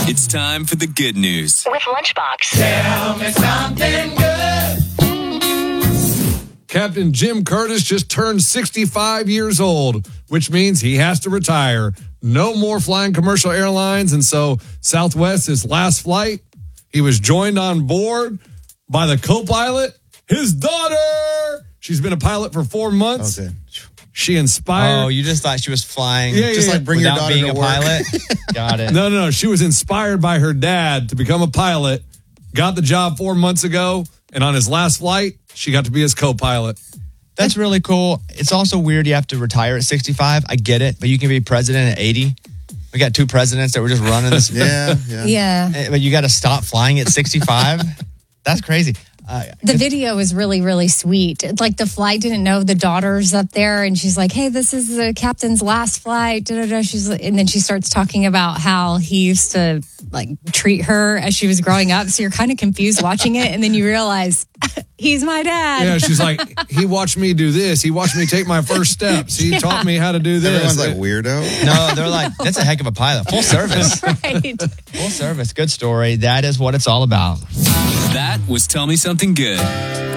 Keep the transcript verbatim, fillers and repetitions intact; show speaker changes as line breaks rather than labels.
It's time for the good news
with Lunchbox.
Tell me something good.
Captain Jim Curtis just turned sixty-five years old, which means he has to retire. No more flying commercial airlines, and so Southwest, his last flight, he was joined on board by the co-pilot, his daughter. She's been a pilot for four months.
Okay.
She inspired.
Oh, you just thought she was flying
Yeah,
Just
yeah,
like bring your
without
daughter
being
to
a
work.
pilot? Got it.
No, no, no. She was inspired by her dad to become a pilot, got the job four months ago, and on his last flight, she got to be his co-pilot.
That's really cool. It's also weird you have to retire at sixty-five. I get it, but you can be president at eighty. We got two presidents that were just running this.
Yeah, yeah.
Yeah.
But you got to stop flying at sixty-five? That's crazy. Uh,
The video was really, really sweet. Like the flight didn't know the daughter's up there, and she's like, "Hey, this is the captain's last flight." Da, da, da. She's like, and then she starts talking about how he used to like treat her as she was growing up. So you're kind of confused watching it, and then you realize he's my dad.
Yeah, she's like, he watched me do this. He watched me take my first steps. He
Yeah.
taught me how to do this.
Everyone's like, weirdo.
no, they're like, that's a heck of a pilot. Full service.
Right.
Full service. Good story. That is what it's all about.
That was Tell Me Something Good.